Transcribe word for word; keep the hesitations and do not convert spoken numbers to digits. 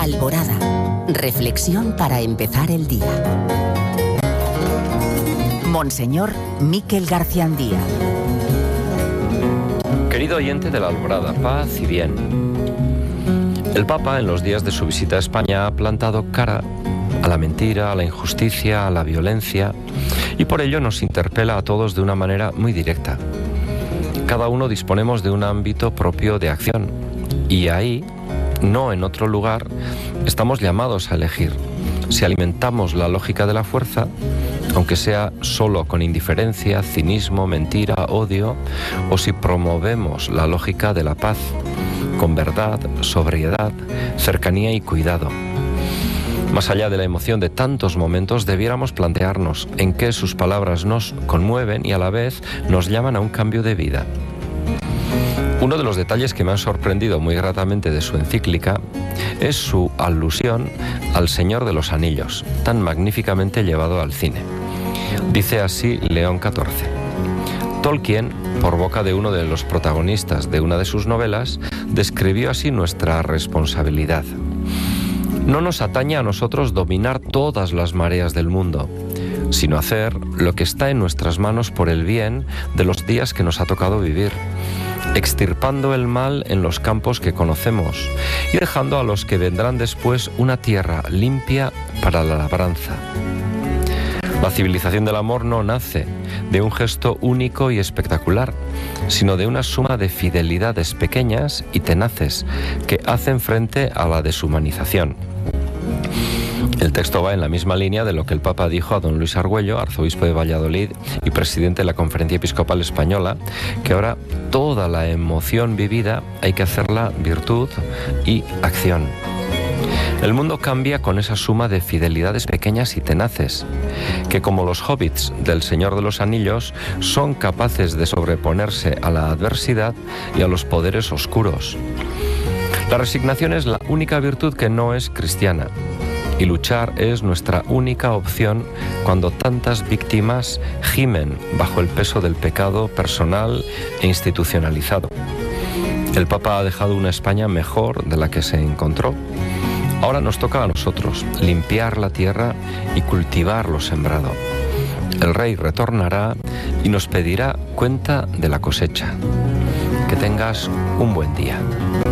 Alborada. Reflexión para empezar el día. Monseñor Miquel Garciandía. Querido oyente de la Alborada, paz y bien. El Papa, en los días de su visita a España, ha plantado cara a la mentira, a la injusticia, a la violencia, y por ello nos interpela a todos de una manera muy directa. Cada uno disponemos de un ámbito propio de acción, y ahí, no en otro lugar, estamos llamados a elegir si alimentamos la lógica de la fuerza, aunque sea solo con indiferencia, cinismo, mentira, odio, o si promovemos la lógica de la paz, con verdad, sobriedad, cercanía y cuidado. Más allá de la emoción de tantos momentos, debiéramos plantearnos en qué sus palabras nos conmueven y a la vez nos llaman a un cambio de vida. Uno de los detalles que me han sorprendido muy gratamente de su encíclica es su alusión al Señor de los Anillos, tan magníficamente llevado al cine. Dice así León catorce. Tolkien, por boca de uno de los protagonistas de una de sus novelas, describió así nuestra responsabilidad. No nos atañe a nosotros dominar todas las mareas del mundo, sino hacer lo que está en nuestras manos por el bien de los días que nos ha tocado vivir, extirpando el mal en los campos que conocemos y dejando a los que vendrán después una tierra limpia para la labranza. La civilización del amor no nace de un gesto único y espectacular, sino de una suma de fidelidades pequeñas y tenaces que hacen frente a la deshumanización. El texto va en la misma línea de lo que el Papa dijo a don Luis Argüello, arzobispo de Valladolid y presidente de la Conferencia Episcopal Española, que ahora toda la emoción vivida hay que hacerla virtud y acción. El mundo cambia con esa suma de fidelidades pequeñas y tenaces, que como los hobbits del Señor de los Anillos son capaces de sobreponerse a la adversidad y a los poderes oscuros. La resignación es la única virtud que no es cristiana, y luchar es nuestra única opción cuando tantas víctimas gimen bajo el peso del pecado personal e institucionalizado. El Papa ha dejado una España mejor de la que se encontró. Ahora nos toca a nosotros limpiar la tierra y cultivar lo sembrado. El Rey retornará y nos pedirá cuenta de la cosecha. Que tengas un buen día.